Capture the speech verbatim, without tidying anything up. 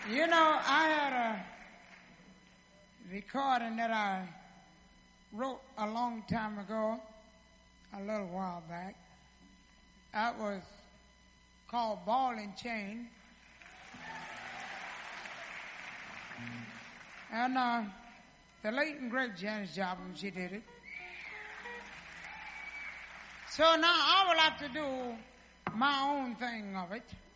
You know, I had a recording that I wrote a long time ago, a little while back. That was called Ball and Chain. And uh, the late and great Janis Joplin, she did it. So now I will have to do my own thing of it.